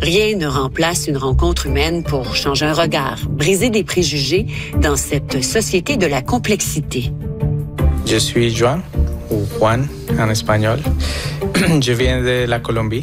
Rien ne remplace une rencontre humaine pour changer un regard, briser des préjugés dans cette société de la complexité. Je suis Juan, ou Juan en espagnol. Je viens de la Colombie.